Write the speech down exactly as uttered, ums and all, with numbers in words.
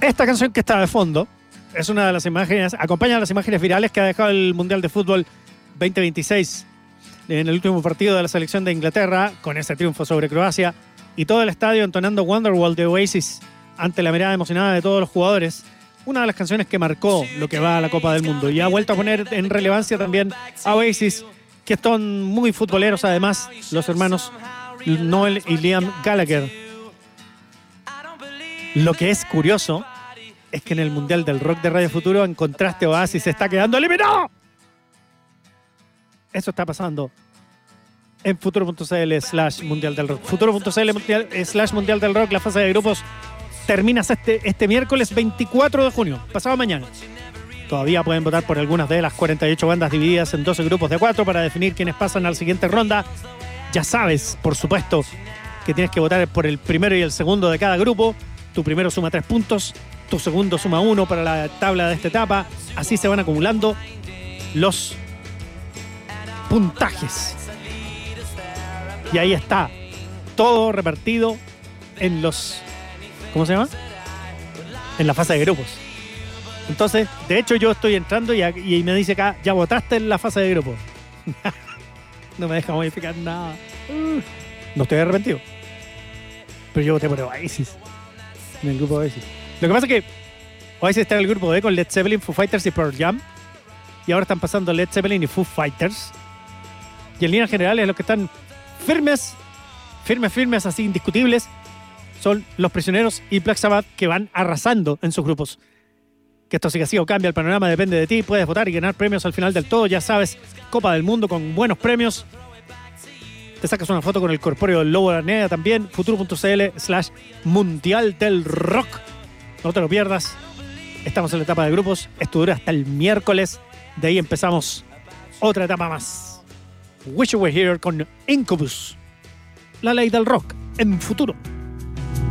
Esta canción que está de fondo es una de las imágenes, acompaña a las imágenes virales que ha dejado el Mundial de Fútbol veinte veintiséis en el último partido de la selección de Inglaterra, con ese triunfo sobre Croacia, y todo el estadio entonando Wonderwall de Oasis ante la mirada emocionada de todos los jugadores. Una de las canciones que marcó lo que va a la Copa del Mundo y ha vuelto a poner en relevancia también a Oasis, que son muy futboleros además, los hermanos Noel y Liam Gallagher. Lo que es curioso es que en el Mundial del Rock de Radio Futuro, en contraste, Oasis se está quedando eliminado. Eso está pasando en futuro.cl slash mundial del rock. Futuro.cl slash mundial del rock. La fase de grupos termina este, este miércoles veinticuatro de junio, pasado mañana. Todavía pueden votar por algunas de las cuarenta y ocho bandas divididas en doce grupos de cuatro para definir quiénes pasan a la siguiente ronda. Ya sabes, por supuesto, que tienes que votar por el primero y el segundo de cada grupo. Tu primero suma tres puntos, tu segundo suma uno para la tabla de esta etapa. Así se van acumulando los puntajes. Y ahí está, todo repartido en los... ¿Cómo se llama? En la fase de grupos. Entonces, de hecho, yo estoy entrando y, y me dice acá, ya votaste en la fase de grupos. No me deja modificar nada. Uh, no estoy arrepentido. Pero yo voté por Oasis. En el grupo Oasis. Lo que pasa es que Oasis está en el grupo D con Led Zeppelin, Foo Fighters y Pearl Jam. Y ahora están pasando Led Zeppelin y Foo Fighters. Y en líneas generales los que están firmes, firmes, firmes, así indiscutibles, son Los Prisioneros y Black Sabbath, que van arrasando en sus grupos. Que esto siga así o cambia, el panorama depende de ti. Puedes votar y ganar premios al final del todo. Ya sabes, Copa del Mundo con buenos premios. Te sacas una foto con el corpóreo del Lobo de Arnea también. Futuro.cl slash mundial del rock. No te lo pierdas. Estamos en la etapa de grupos. Esto dura hasta el miércoles. De ahí empezamos otra etapa más. Wish You Were Here con Incubus. La ley del rock en Futuro.